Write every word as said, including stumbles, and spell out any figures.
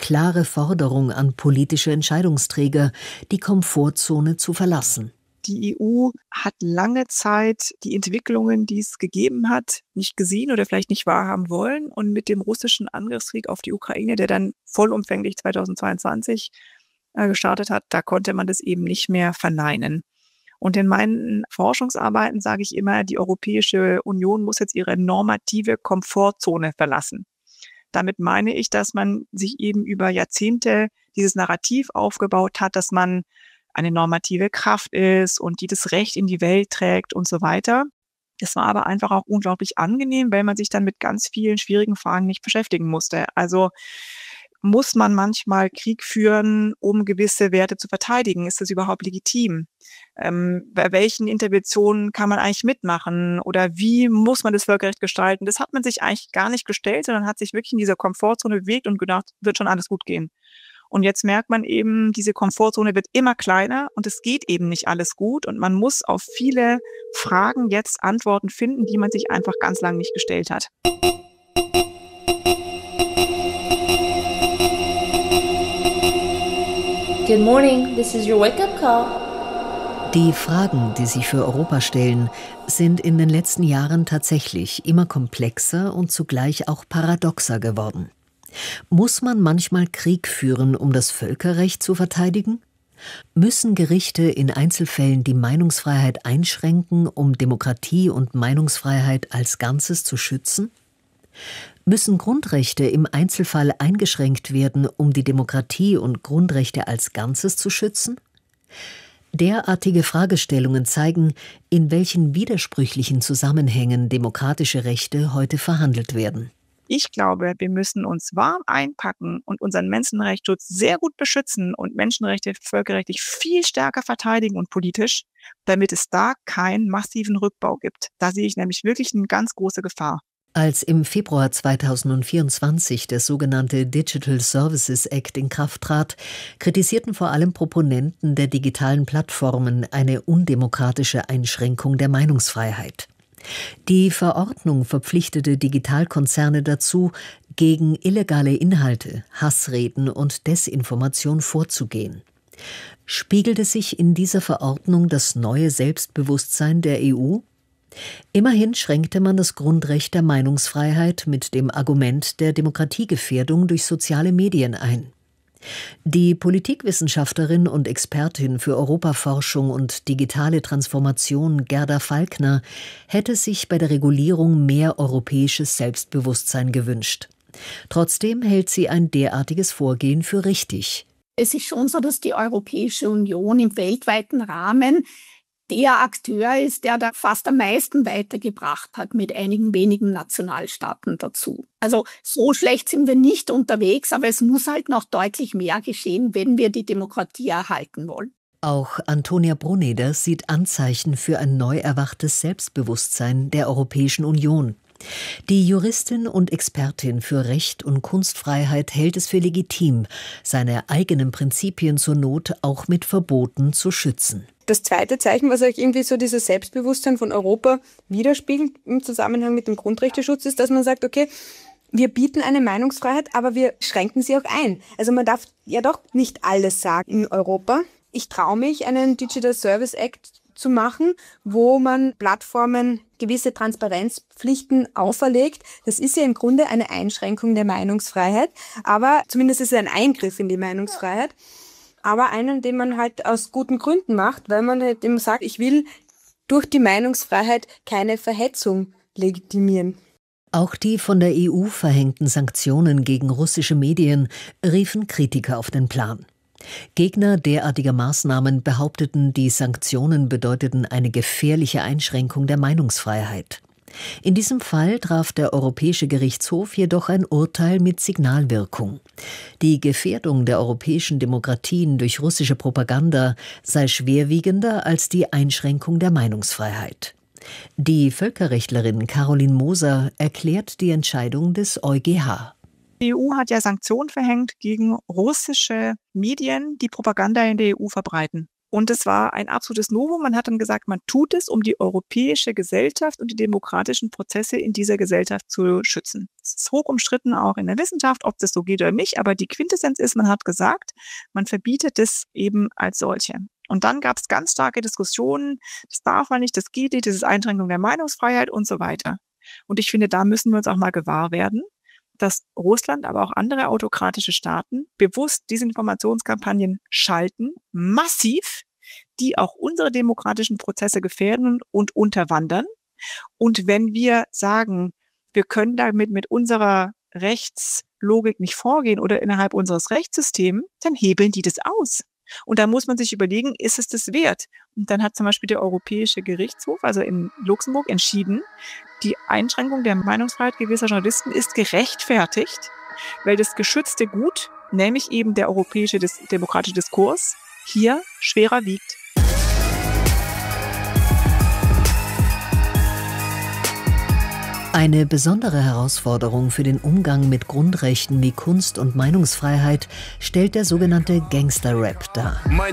klare Forderung an politische Entscheidungsträger, die Komfortzone zu verlassen. Die E U hat lange Zeit die Entwicklungen, die es gegeben hat, nicht gesehen oder vielleicht nicht wahrhaben wollen. Und mit dem russischen Angriffskrieg auf die Ukraine, der dann vollumfänglich zweitausendzweiundzwanzig äh, gestartet hat, da konnte man das eben nicht mehr verneinen. Und in meinen Forschungsarbeiten sage ich immer, die Europäische Union muss jetzt ihre normative Komfortzone verlassen. Damit meine ich, dass man sich eben über Jahrzehnte dieses Narrativ aufgebaut hat, dass man eine normative Kraft ist und die das Recht in die Welt trägt und so weiter. Das war aber einfach auch unglaublich angenehm, weil man sich dann mit ganz vielen schwierigen Fragen nicht beschäftigen musste. Also muss man manchmal Krieg führen, um gewisse Werte zu verteidigen? Ist das überhaupt legitim? Ähm, bei welchen Interventionen kann man eigentlich mitmachen? Oder wie muss man das Völkerrecht gestalten? Das hat man sich eigentlich gar nicht gestellt, sondern hat sich wirklich in dieser Komfortzone bewegt und gedacht, wird schon alles gut gehen. Und jetzt merkt man eben, diese Komfortzone wird immer kleiner und es geht eben nicht alles gut. Und man muss auf viele Fragen jetzt Antworten finden, die man sich einfach ganz lange nicht gestellt hat. Good morning, this is your wake-up call. Die Fragen, die sich für Europa stellen, sind in den letzten Jahren tatsächlich immer komplexer und zugleich auch paradoxer geworden. Muss man manchmal Krieg führen, um das Völkerrecht zu verteidigen? Müssen Gerichte in Einzelfällen die Meinungsfreiheit einschränken, um Demokratie und Meinungsfreiheit als Ganzes zu schützen? Müssen Grundrechte im Einzelfall eingeschränkt werden, um die Demokratie und Grundrechte als Ganzes zu schützen? Derartige Fragestellungen zeigen, in welchen widersprüchlichen Zusammenhängen demokratische Rechte heute verhandelt werden. Ich glaube, wir müssen uns warm einpacken und unseren Menschenrechtsschutz sehr gut beschützen und Menschenrechte völkerrechtlich viel stärker verteidigen und politisch, damit es da keinen massiven Rückbau gibt. Da sehe ich nämlich wirklich eine ganz große Gefahr. Als im Februar zweitausendvierundzwanzig der sogenannte Digital Services Act in Kraft trat, kritisierten vor allem Proponenten der digitalen Plattformen eine undemokratische Einschränkung der Meinungsfreiheit. Die Verordnung verpflichtete Digitalkonzerne dazu, gegen illegale Inhalte, Hassreden und Desinformation vorzugehen. Spiegelte sich in dieser Verordnung das neue Selbstbewusstsein der E U? Immerhin schränkte man das Grundrecht der Meinungsfreiheit mit dem Argument der Demokratiegefährdung durch soziale Medien ein. Die Politikwissenschaftlerin und Expertin für Europaforschung und digitale Transformation Gerda Falkner hätte sich bei der Regulierung mehr europäisches Selbstbewusstsein gewünscht. Trotzdem hält sie ein derartiges Vorgehen für richtig. Es ist schon so, dass die Europäische Union im weltweiten Rahmen der Akteur ist, der da fast am meisten weitergebracht hat, mit einigen wenigen Nationalstaaten dazu. Also so schlecht sind wir nicht unterwegs, aber es muss halt noch deutlich mehr geschehen, wenn wir die Demokratie erhalten wollen. Auch Antonia Bruneder sieht Anzeichen für ein neu erwachtes Selbstbewusstsein der Europäischen Union. Die Juristin und Expertin für Recht und Kunstfreiheit hält es für legitim, seine eigenen Prinzipien zur Not auch mit Verboten zu schützen. Das zweite Zeichen, was euch irgendwie so dieses Selbstbewusstsein von Europa widerspiegelt im Zusammenhang mit dem Grundrechteschutz, ist, dass man sagt, okay, wir bieten eine Meinungsfreiheit, aber wir schränken sie auch ein. Also man darf ja doch nicht alles sagen in Europa. Ich traue mich, einen Digital Service Act zu machen, wo man Plattformen gewisse Transparenzpflichten auferlegt. Das ist ja im Grunde eine Einschränkung der Meinungsfreiheit, aber zumindest ist es ein Eingriff in die Meinungsfreiheit. Aber einen, den man halt aus guten Gründen macht, weil man halt eben sagt, ich will durch die Meinungsfreiheit keine Verhetzung legitimieren. Auch die von der E U verhängten Sanktionen gegen russische Medien riefen Kritiker auf den Plan. Gegner derartiger Maßnahmen behaupteten, die Sanktionen bedeuteten eine gefährliche Einschränkung der Meinungsfreiheit. In diesem Fall traf der Europäische Gerichtshof jedoch ein Urteil mit Signalwirkung. Die Gefährdung der europäischen Demokratien durch russische Propaganda sei schwerwiegender als die Einschränkung der Meinungsfreiheit. Die Völkerrechtlerin Caroline Moser erklärt die Entscheidung des EuGH. Die E U hat ja Sanktionen verhängt gegen russische Medien, die Propaganda in der E U verbreiten. Und es war ein absolutes Novum. Man hat dann gesagt, man tut es, um die europäische Gesellschaft und die demokratischen Prozesse in dieser Gesellschaft zu schützen. Es ist hoch umstritten auch in der Wissenschaft, ob das so geht oder nicht. Aber die Quintessenz ist, man hat gesagt, man verbietet es eben als solche. Und dann gab es ganz starke Diskussionen. Das darf man nicht, das geht nicht, das ist Einschränkung der Meinungsfreiheit und so weiter. Und ich finde, da müssen wir uns auch mal gewahr werden, dass Russland, aber auch andere autokratische Staaten bewusst Desinformationskampagnen schalten, massiv, die auch unsere demokratischen Prozesse gefährden und unterwandern. Und wenn wir sagen, wir können damit mit unserer Rechtslogik nicht vorgehen oder innerhalb unseres Rechtssystems, dann hebeln die das aus. Und da muss man sich überlegen, ist es das wert? Und dann hat zum Beispiel der Europäische Gerichtshof, also in Luxemburg, entschieden, die Einschränkung der Meinungsfreiheit gewisser Journalisten ist gerechtfertigt, weil das geschützte Gut, nämlich eben der europäische Dis- demokratische Diskurs, hier schwerer wiegt. Eine besondere Herausforderung für den Umgang mit Grundrechten wie Kunst- und Meinungsfreiheit stellt der sogenannte Gangster-Rap dar.